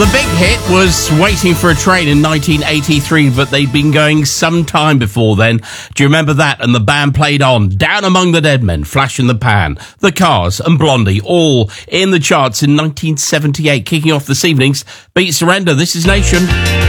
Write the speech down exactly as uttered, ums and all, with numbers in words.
The big hit was Waiting for a Train in nineteen eighty-three, but they'd been going some time before then. Do you remember that? And the band played on. Down Among the Dead Men, Flash in the Pan, The Cars and Blondie, all in the charts in nineteen seventy-eight. Kicking off this evening's Beat Surrender. This is Nation.